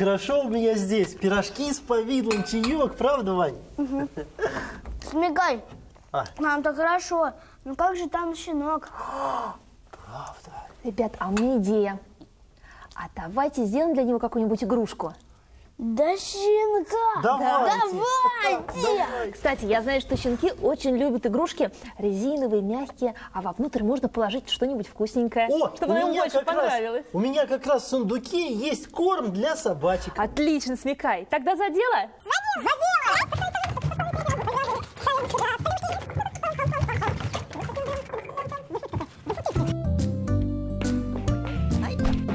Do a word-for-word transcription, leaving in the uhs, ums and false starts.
хорошо у меня здесь. Пирожки с повидлом, чаек, правда, Вань? Угу. Смекай, а. нам-то хорошо. Ну как же там щенок? Правда. Ребят, а у меня идея. А давайте сделаем для него какую-нибудь игрушку. Да щенка! Давайте! Давайте! Кстати, я знаю, что щенки очень любят игрушки резиновые, мягкие, а вовнутрь можно положить что-нибудь вкусненькое, О, чтобы ему больше понравилось. Раз, у меня как раз в сундуке есть корм для собачек. Отлично, Смекай. Тогда за дело? За дело!